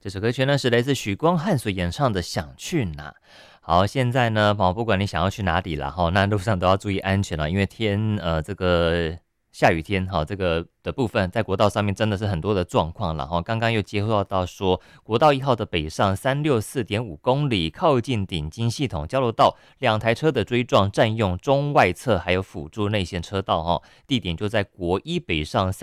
这首歌曲呢是来自许光汉所演唱的《想去哪》。好，现在呢，不管你想要去哪里啦，那路上都要注意安全了，因为这个下雨天这个的部分在国道上面真的是很多的状况了刚刚又接获到说，国道1号的北上364.5公里，靠近顶金系统交流道，2台车的追撞占用中外侧还有辅助内线车道地点就在国一北上